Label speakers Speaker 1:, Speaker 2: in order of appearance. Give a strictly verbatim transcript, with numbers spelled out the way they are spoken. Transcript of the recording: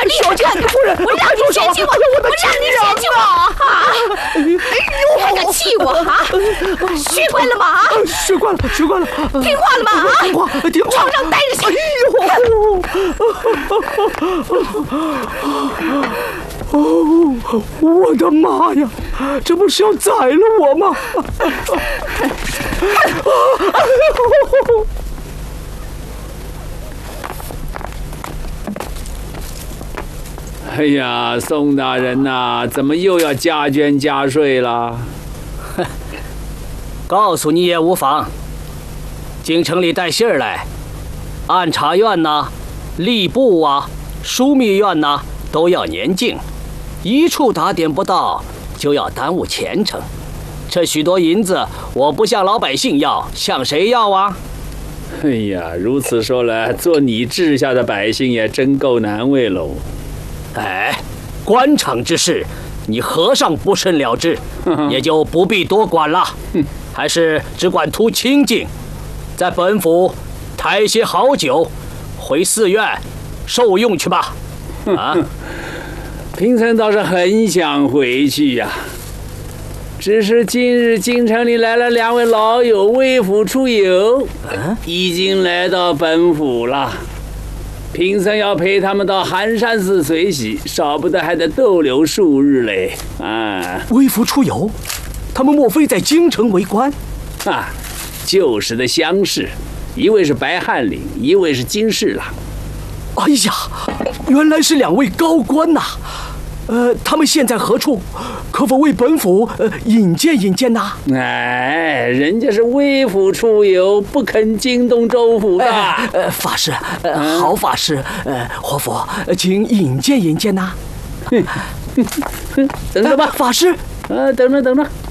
Speaker 1: 厉害！
Speaker 2: 夫人，
Speaker 1: 我让你嫌弃我，我让你嫌弃我啊！哎呦，还敢气我啊？学乖了吗？啊，
Speaker 2: 学乖了，学乖了，
Speaker 1: 听话了吗？啊，
Speaker 2: 听话，听话，
Speaker 1: 床上待着去！
Speaker 2: 哎呦！哦，我的妈呀！这不是要宰了我吗？
Speaker 3: 哎呀，宋大人呐、啊，怎么又要加捐加税了？
Speaker 4: 告诉你也无妨。京城里带信儿来，按察院呐、吏部啊、枢密院呐、都要年进，一处打点不到，就要耽误前程。这许多银子，我不向老百姓要，向谁要啊？
Speaker 3: 哎呀，如此说来，做你治下的百姓也真够难为喽。
Speaker 4: 哎，官场之事，你和尚不甚了之，也就不必多管了。还是只管图清静，在本府抬些好酒，回寺院受用去吧。啊，
Speaker 3: 贫僧倒是很想回去呀、啊，只是今日京城里来了两位老友微服出游，啊、已经来到本府了。贫僧要陪他们到寒山寺随喜，少不得还得逗留数日嘞。啊，
Speaker 2: 微服出游，他们莫非在京城为官？
Speaker 3: 啊，旧时的乡试，一位是白翰领，一位是金侍郎。
Speaker 2: 哎呀，原来是两位高官呐！呃，他们现在何处？可否为本府呃引荐引荐呐？
Speaker 3: 哎，人家是微服出游，不肯惊动州府的。
Speaker 2: 呃，呃法师，呃，嗯、好法师，呃，活佛，请引荐引荐呐。
Speaker 3: 等着吧，
Speaker 2: 法师。
Speaker 3: 呃，等着等着。